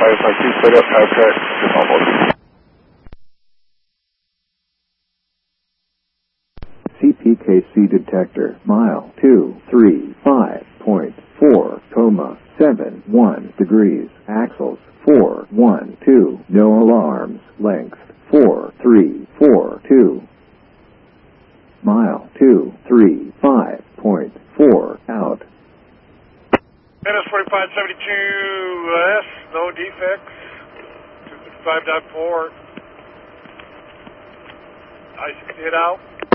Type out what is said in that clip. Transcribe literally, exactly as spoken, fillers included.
five five two, split up, contact, normal. C P K C detector, mile two three five point four, comma, seven one degrees, axles, four one two, no alarms, length, four three four two. Mile two three five point four, out. N S forty-five seventy-two S, no defects, two fifty-five point four. I sixty-eight out.